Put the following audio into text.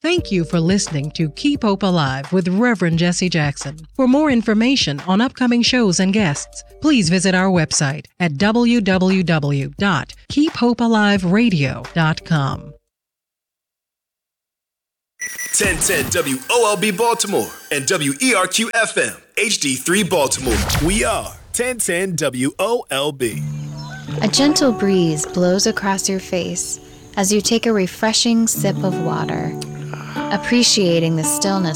Thank you for listening to Keep Hope Alive with Reverend Jesse Jackson. For more information on upcoming shows and guests, please visit our website at www.keephopealiveradio.com. 1010 WOLB Baltimore and WERQ FM HD3 Baltimore. We are 1010 WOLB. A gentle breeze blows across your face as you take a refreshing sip of water, appreciating the stillness